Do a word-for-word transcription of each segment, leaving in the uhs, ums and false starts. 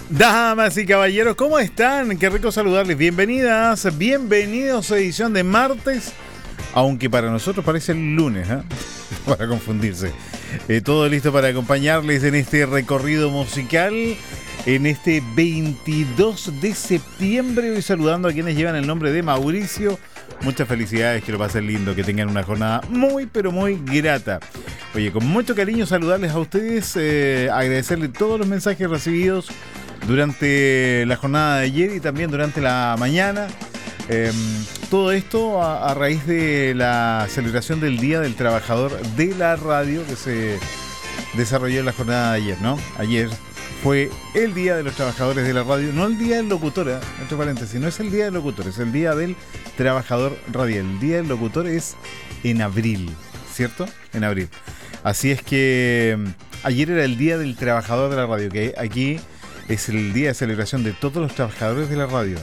Damas y caballeros, ¿cómo están? Qué rico saludarles. Bienvenidas, bienvenidos a edición de martes, aunque para nosotros parece el lunes, ¿eh? Para confundirse. Eh, todo listo para acompañarles en este recorrido musical, en este veintidós de septiembre. Hoy saludando a quienes llevan el nombre de Mauricio. Muchas felicidades, que lo pasen lindo, que tengan una jornada muy, pero muy grata. Oye, con mucho cariño saludarles a ustedes, eh, agradecerles todos los mensajes recibidos durante la jornada de ayer y también durante la mañana. Eh, todo esto a, a raíz de la celebración del Día del Trabajador de la Radio que se desarrolló en la jornada de ayer, ¿no? Ayer fue el Día de los Trabajadores de la Radio, no el Día del Locutor, ¿eh? Entre paréntesis, no es el Día del Locutor, es el Día del Trabajador Radial. El Día del Locutor es en abril, ¿cierto? En abril. Así es que ayer era el Día del Trabajador de la Radio, que aquí es el día de celebración de todos los trabajadores de la radio.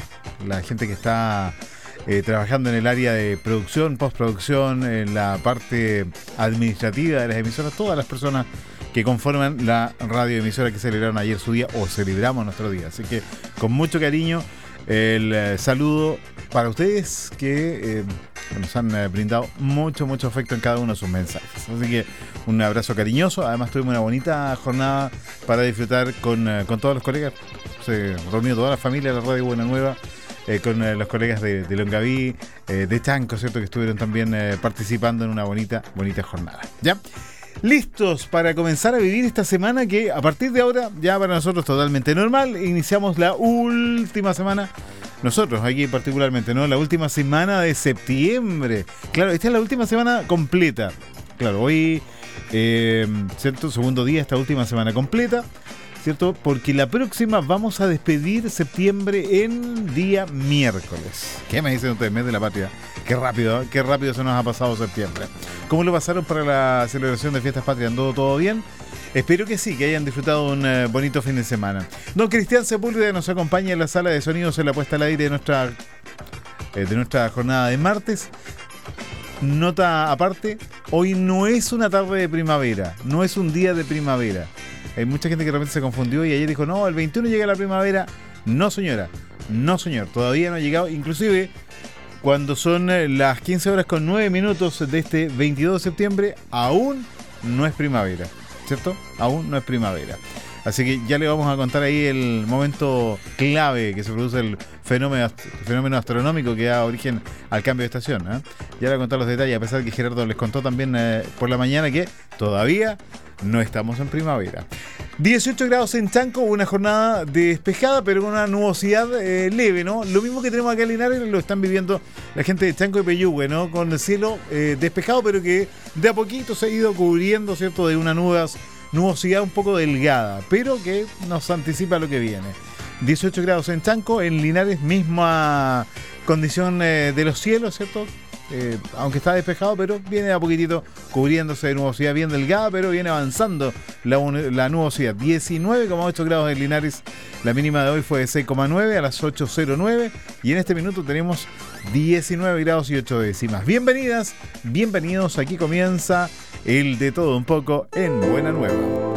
La gente que está eh, trabajando en el área de producción, postproducción, en la parte administrativa de las emisoras, todas las personas que conforman la radioemisora que celebraron ayer su día, o celebramos nuestro día. Así que con mucho cariño el eh, saludo para ustedes que eh, nos han eh, brindado mucho, mucho afecto en cada uno de sus mensajes. Así que un abrazo cariñoso. Además tuvimos una bonita jornada para disfrutar con, eh, con todos los colegas. Se reunió toda la familia de la Radio Buena Nueva, eh, con eh, los colegas de, de Longaví, eh, de Chanco, ¿cierto? Que estuvieron también eh, participando en una bonita, bonita jornada. ¿Ya? Listos para comenzar a vivir esta semana que a partir de ahora ya para nosotros totalmente normal. Iniciamos la última semana, nosotros aquí particularmente, ¿no? La última semana de septiembre. Claro, esta es la última semana completa. Claro, hoy, eh, ¿cierto? Segundo día, esta última semana completa, ¿cierto? Porque la próxima vamos a despedir septiembre en día miércoles. ¿Qué me dicen ustedes? Mes de la patria. Qué rápido, ¿eh? Qué rápido se nos ha pasado septiembre. ¿Cómo lo pasaron para la celebración de Fiestas Patrias? ¿Andó todo bien? Espero que sí, que hayan disfrutado un uh, bonito fin de semana. Don Cristian Sepúlveda nos acompaña en la sala de sonidos en la puesta al aire de nuestra, eh, de nuestra jornada de martes. Nota aparte, hoy no es una tarde de primavera, no es un día de primavera. Hay mucha gente que realmente se confundió y ayer dijo, no, el veintiuno llega la primavera. No, señora, no, señor, todavía no ha llegado. Inclusive, cuando son las quince horas con nueve minutos de este veintidós de septiembre, aún no es primavera, ¿cierto? Aún no es primavera. Así que ya le vamos a contar ahí el momento clave que se produce el fenómeno, el fenómeno astronómico que da origen al cambio de estación, ¿eh? Ya le voy a contar los detalles, a pesar de que Gerardo les contó también eh, por la mañana que todavía no estamos en primavera. dieciocho grados en Chanco, una jornada despejada, pero con una nubosidad eh, leve, ¿no? Lo mismo que tenemos acá en Linares lo están viviendo la gente de Chanco y Peyúgue, ¿no? Con el cielo eh, despejado, pero que de a poquito se ha ido cubriendo, ¿cierto? De una nubes, nubosidad un poco delgada, pero que nos anticipa lo que viene. dieciocho grados en Chanco, en Linares misma condición eh, de los cielos, ¿cierto? Eh, aunque está despejado, pero viene a poquitito cubriéndose de nubosidad bien delgada, pero viene avanzando la, la nubosidad. diecinueve coma ocho grados en Linares, la mínima de hoy fue de seis coma nueve a las ocho cero nueve y en este minuto tenemos diecinueve grados y ocho décimas. Bienvenidas, bienvenidos, aquí comienza el de todo un poco en Buena Nueva.